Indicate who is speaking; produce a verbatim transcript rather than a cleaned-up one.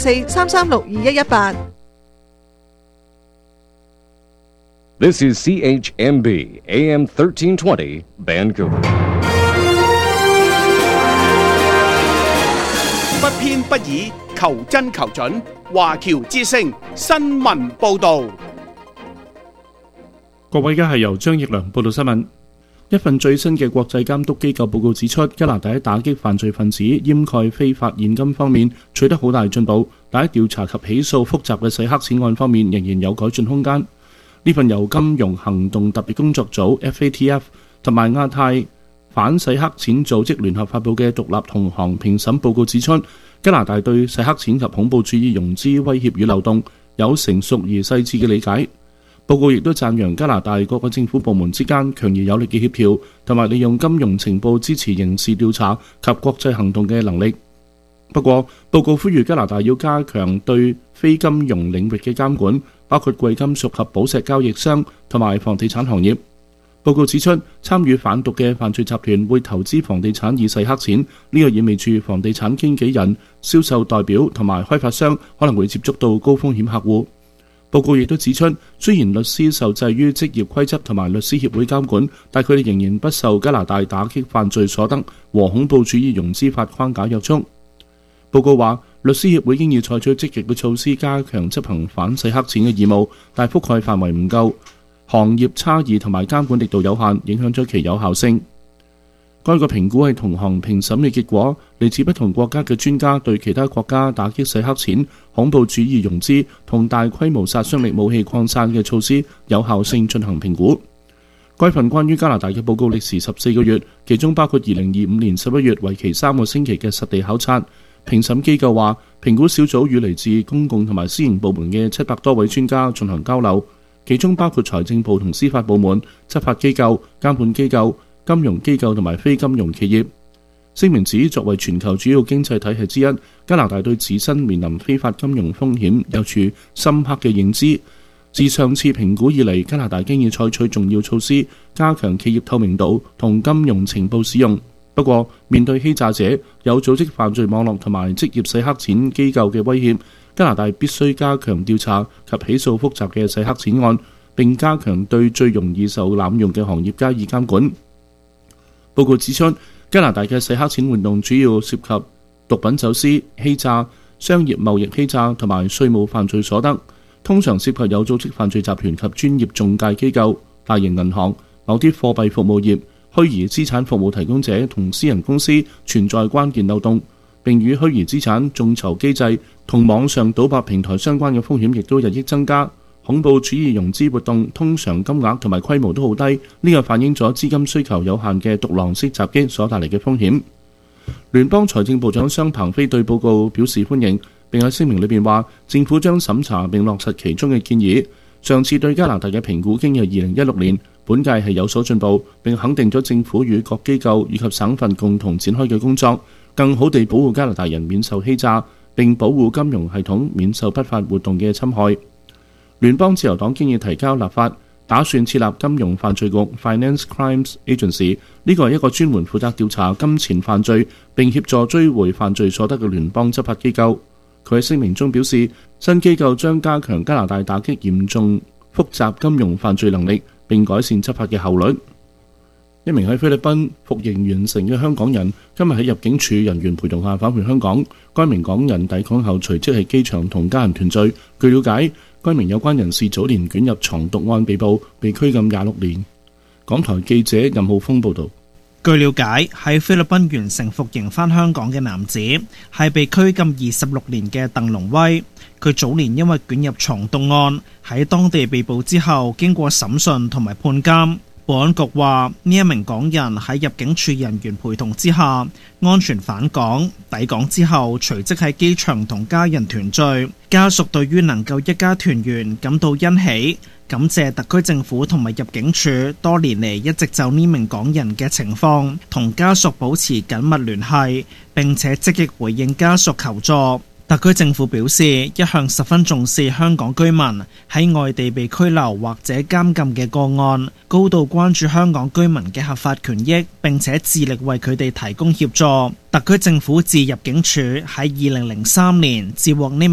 Speaker 1: 四三三六二一一八。
Speaker 2: This is C H M B A M thirteen twenty Vancouver。
Speaker 3: 不偏不倚，求真求準。華僑之聲新聞報導。
Speaker 4: 各位，而家係由張奕良報道新聞。一份最新嘅國際監督機構報告指出，加拿大喺打擊犯罪分子掩蓋非法現金方面取得好大進步，但喺調查及起訴複雜嘅洗黑錢案方面仍然有改進空間。呢份由金融行動特別工作組 F A T F 同埋亞太反洗黑錢組織聯合發布嘅獨立同行評審報告指出，加拿大對洗黑錢及恐怖主義融資威脅與漏洞有成熟而細緻嘅理解。報告亦都讚揚加拿大各個政府部門之間強而有力嘅協調，同埋利用金融情報支持刑事調查及國際行動嘅能力。不過，報告呼籲加拿大要加強對非金融領域嘅監管，包括貴金屬及寶石交易商同埋房地產行業。報告指出，參與販毒嘅犯罪集團會投資房地產以洗黑錢，呢個意味住房地產經紀人、銷售代表同埋開發商可能會接觸到高風險客戶。報告亦都指出，雖然律師受制於職業規則同埋律師協會監管，但佢哋仍然不受加拿大打擊犯罪所得和恐怖主義融資法框架約束。報告話，律師協會經已採取積極嘅措施加強執行反洗黑錢嘅義務，但覆蓋範圍唔夠，行業差異同埋監管力度有限，影響咗其有效性。該個評估係同行評審嘅結果，嚟自不同國家嘅專家對其他國家打擊洗黑錢、恐怖主義融資同大規模殺傷力武器擴散嘅措施有效性進行評估。該份關於加拿大嘅報告歷時十四個月，其中包括二零二五年十一月為期三個星期嘅實地考察。評審機構話，評估小組與嚟自公共同埋私營部門嘅七百多位專家進行交流，其中包括財政部同司法部門、執法機構、監管機構、金融機構同埋非金融企業。聲明指，作為全球主要經濟體系之一，加拿大對自身面臨非法金融風險有住深刻嘅認知。自上次評估以嚟，加拿大經已採取重要措施，加強企業透明度同金融情報使用。不過，面對欺詐者、有組織犯罪網絡同埋職業洗黑錢機構嘅威脅，加拿大必須加強調查及起訴複雜嘅洗黑錢案，並加強對最容易受濫用嘅行業加以監管。報告指出，加拿大嘅洗黑錢活動主要涉及毒品走私、欺詐、商業貿易欺詐同埋稅務犯罪所得，通常涉及有組織犯罪集團及專業中介機構、大型銀行、某啲貨幣服務業、虛擬資產服務提供者同私人公司存在關鍵漏洞，並與虛擬資產眾籌機制同網上賭博平台相關嘅風險亦都日益增加。恐怖主義融資活動通常金額同埋規模都好低，呢個反映咗資金需求有限嘅獨狼式襲擊所帶嚟嘅風險。聯邦財政部長商鵬飛對報告表示歡迎，並喺聲明裏邊話，政府將審查並落實其中嘅建議。上次對加拿大嘅評估經係二零一六年，本屆係有所進步，並肯定咗政府與各機構以及省份共同展開嘅工作，更好地保護加拿大人免受欺詐，並保護金融系統免受不法活動嘅侵害。聯邦自由黨經已提交立法，打算設立金融犯罪局 （Finance Crimes Agency）， 呢個係一個專門負責調查金錢犯罪並協助追回犯罪所得嘅聯邦執法機構。佢喺聲明中表示，新機構將加強加拿大打擊嚴重複雜金融犯罪能力，並改善執法嘅效率。一名喺菲律賓服刑完成嘅香港人，今日喺入境處人員陪同下返回香港。該名港人抵港後隨即喺機場同家人團聚。據了解，該名有關人士早年捲入藏毒案被捕，被拘禁廿六年。港台記者任浩峰報導。
Speaker 5: 據了解，喺菲律賓完成服刑返香港嘅男子係被拘禁二十六年嘅鄧龍威。佢早年因為捲入藏毒案喺當地被捕之後，經過審訊同埋判監。保安局話，呢一名港人喺入境處人員陪同之下安全返港，抵港之後隨即喺機場同家人團聚。家屬對於能夠一家團圓感到欣喜，感謝特區政府同埋入境處多年嚟一直就呢名港人嘅情況同家屬保持緊密聯繫，並且積極回應家屬求助。特區政府表示，一向十分重視香港居民喺外地被拘留或者監禁嘅個案，高度關注香港居民嘅合法權益，並且致力為佢哋提供協助。特區政府自入境處喺二零零三年接獲呢